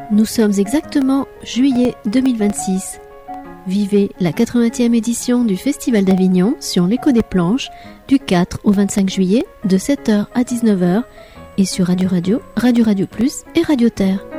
Nous sommes exactement juillet 2026. Vivez la 80e édition du Festival d'Avignon sur l'Écho des Planches du 4 au 25 juillet de 7h à 19h et sur Radio Radio, Radio Radio Plus et Radio Terre.